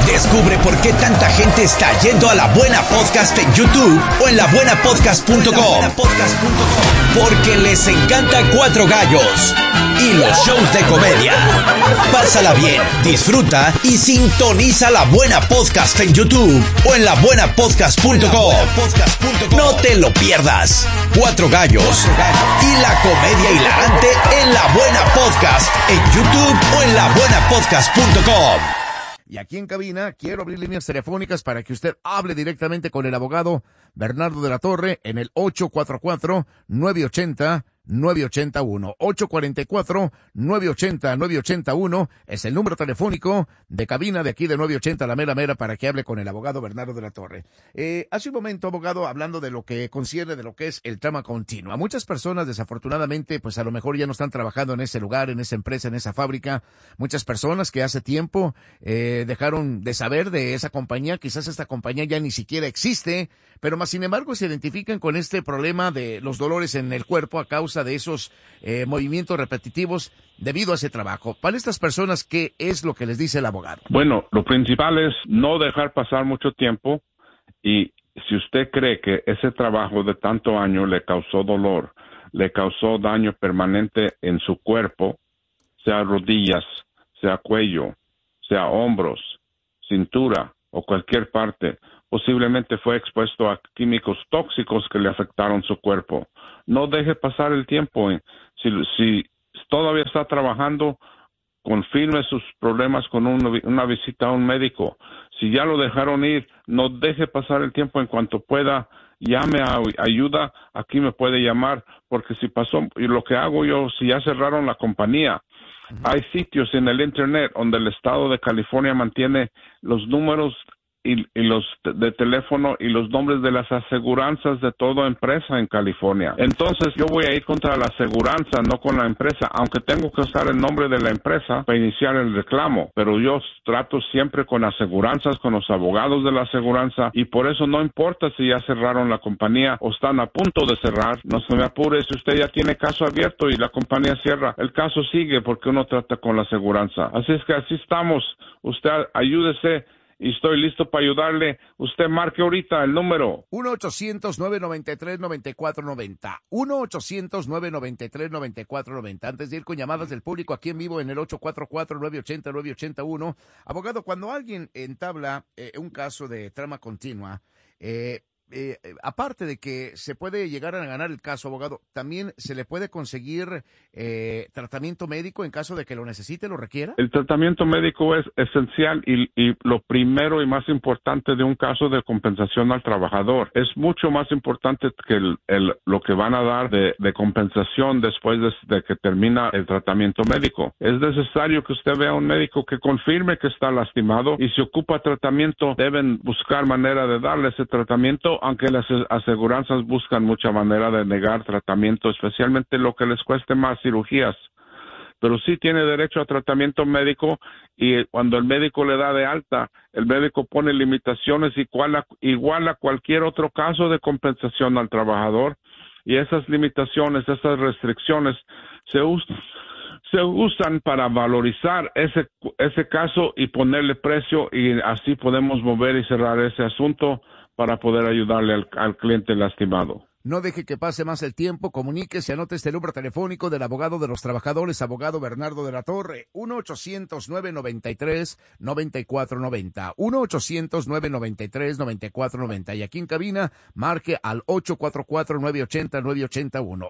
Descubre por qué tanta gente está yendo a La Buena Podcast en YouTube o en labuenapodcast.com. Porque les encanta Cuatro Gallos y los shows de comedia. Pásala bien, disfruta y sintoniza La Buena Podcast en YouTube o en labuenapodcast.com. No te lo pierdas. Cuatro Gallos y la comedia hilarante en La Buena Podcast en YouTube o en labuenapodcast.com. Y aquí en cabina quiero abrir líneas telefónicas para que usted hable directamente con el abogado Bernardo de la Torre en el 844-980-981. 844-980-981 es el número telefónico de cabina de aquí de 980 La Mera para que hable con el abogado Bernardo de la Torre. Hace un momento, abogado, hablando de lo que concierne de lo que es el trama continua. Muchas personas, desafortunadamente, pues a lo mejor ya no están trabajando en ese lugar, en esa empresa, en esa fábrica. Muchas personas que hace tiempo dejaron de saber de esa compañía. Quizás esta compañía ya ni siquiera existe, pero más sin embargo se identifican con este problema de los dolores en el cuerpo a causa de esos movimientos repetitivos debido a ese trabajo. Para estas personas, ¿qué es lo que les dice el abogado? Bueno, lo principal es no dejar pasar mucho tiempo, y si usted cree que ese trabajo de tanto año le causó dolor, le causó daño permanente en su cuerpo, sea rodillas, sea cuello, sea hombros, cintura o cualquier parte, posiblemente fue expuesto a químicos tóxicos que le afectaron su cuerpo. No deje pasar el tiempo. Si todavía está trabajando, confirme sus problemas con una visita a un médico. Si ya lo dejaron ir, no deje pasar el tiempo. En cuanto pueda, llame a ayuda. Aquí me puede llamar, porque si pasó, y lo que hago yo, si ya cerraron la compañía, hay sitios en el internet donde el estado de California mantiene los números y los de teléfono y los nombres de las aseguranzas de toda empresa en California. Entonces yo voy a ir contra la aseguranza, no con la empresa, aunque tengo que usar el nombre de la empresa para iniciar el reclamo, pero yo trato siempre con aseguranzas, con los abogados de la aseguranza, y por eso no importa si ya cerraron la compañía o están a punto de cerrar. No se me apure, si usted ya tiene caso abierto y la compañía cierra, el caso sigue porque uno trata con la aseguranza. Así es que así estamos. Usted ayúdese y estoy listo para ayudarle. Usted marque ahorita el número 1-800-993-9490. 1-800-993-9490. Antes de ir con llamadas del público aquí en vivo en el 844-980-981. Abogado, cuando alguien entabla un caso de trama continua, aparte de que se puede llegar a ganar el caso, abogado, también se le puede conseguir tratamiento médico en caso de que lo necesite, lo requiera. El tratamiento médico es esencial y lo primero y más importante de un caso de compensación al trabajador. Es mucho más importante que lo que van a dar de compensación después de que termina el tratamiento médico. Es necesario que usted vea a un médico que confirme que está lastimado, y si ocupa tratamiento deben buscar manera de darle ese tratamiento, aunque las aseguranzas buscan mucha manera de negar tratamiento, especialmente lo que les cueste más cirugías. Pero sí tiene derecho a tratamiento médico, y cuando el médico le da de alta, el médico pone limitaciones igual a cualquier otro caso de compensación al trabajador, y esas limitaciones, esas restricciones se usan para valorizar ese caso y ponerle precio, y así podemos mover y cerrar ese asunto para poder ayudarle al cliente lastimado. No deje que pase más el tiempo, comuníquese, anote este número telefónico del abogado de los trabajadores, abogado Bernardo de la Torre, 1-800-993-9490, 1-800-993-9490, y aquí en cabina, marque al 844-980-981,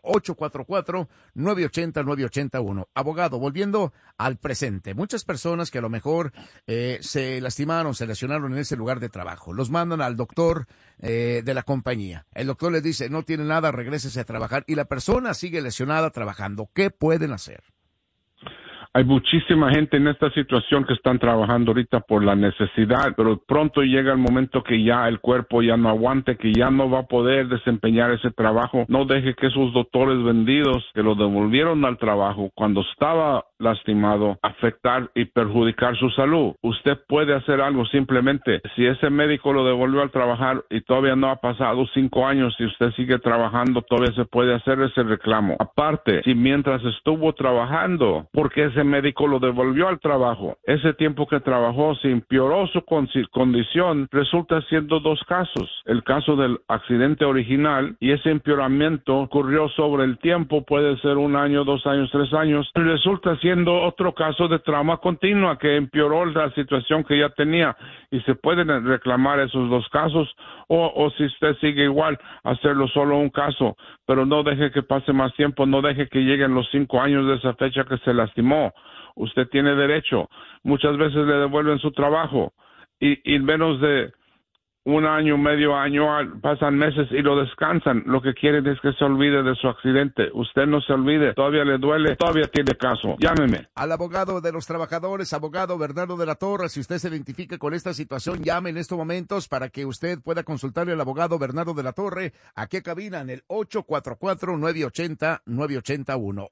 844-980-981. Abogado, volviendo al presente, muchas personas que a lo mejor se lastimaron, se lesionaron en ese lugar de trabajo, los mandan al doctor de la compañía, el doctor les dice, no tiene nada, regrésese a trabajar, y la persona sigue lesionada trabajando. ¿Qué pueden hacer? Hay muchísima gente en esta situación que están trabajando ahorita por la necesidad, pero pronto llega el momento que ya el cuerpo ya no aguante, que ya no va a poder desempeñar ese trabajo. No deje que esos doctores vendidos que lo devolvieron al trabajo cuando estaba lastimado afectar y perjudicar su salud. Usted puede hacer algo simplemente. Si ese médico lo devolvió al trabajar y todavía no ha pasado 5 años y usted sigue trabajando, todavía se puede hacer ese reclamo. Aparte, si mientras estuvo trabajando, porque ese médico lo devolvió al trabajo. Ese tiempo que trabajó se empeoró su condición. Resulta siendo dos casos. El caso del accidente original, y ese empeoramiento ocurrió sobre el tiempo, puede ser 1 año, 2 años, 3 años. Resulta siendo otro caso de trauma continua que empeoró la situación que ya tenía, y se pueden reclamar esos dos casos, o si usted sigue igual, hacerlo solo un caso, pero no deje que pase más tiempo, no deje que lleguen los 5 años de esa fecha que se lastimó. Usted tiene derecho. Muchas veces le devuelven su trabajo y menos de 1 año, medio año, pasan meses y lo descansan. Lo que quieren es que se olvide de su accidente. Usted no se olvide, todavía le duele, todavía tiene caso. Llámeme. Al abogado de los trabajadores, abogado Bernardo de la Torre, si usted se identifica con esta situación, llame en estos momentos para que usted pueda consultarle al abogado Bernardo de la Torre. Aquí a cabina en el 844-980-981.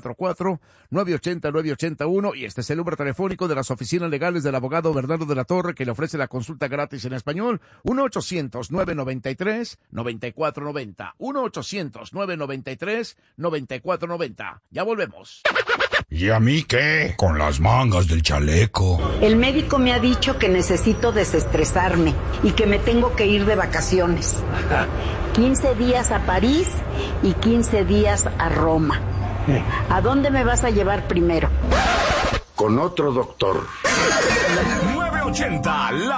844-980-981. Y este es el número telefónico de las oficinas legales del abogado Bernardo de la Torre, que le ofrece la consulta gratis en español. 1-800-993-9490. 1-800-993-9490. Ya volvemos. ¿Y a mí qué? Con las mangas del chaleco. El médico me ha dicho que necesito desestresarme y que me tengo que ir de vacaciones. 15 días a París y 15 días a Roma. ¿A dónde me vas a llevar primero? Con otro doctor. 980, la